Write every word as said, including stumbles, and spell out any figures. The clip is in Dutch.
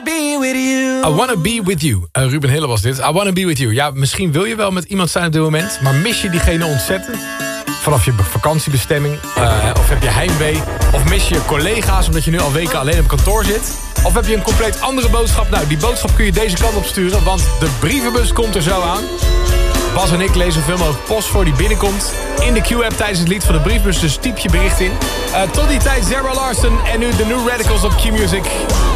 be with you. I wanna be with you. Uh, Ruben Hille was dit. I wanna be with you. Ja, misschien wil je wel met iemand zijn op dit moment, maar mis je diegene ontzettend? Vanaf je vakantiebestemming, uh, of heb je heimwee, of mis je collega's omdat je nu al weken alleen op kantoor zit? Of heb je een compleet andere boodschap? Nou, die boodschap kun je deze kant op sturen, want de brievenbus komt er zo aan. Bas en ik lezen zoveel mogelijk post voor die binnenkomt in de Q-app tijdens het lied van de briefbus, dus typ je bericht in. Uh, tot die tijd Zara Larsson en nu de New Radicals op Q-Music.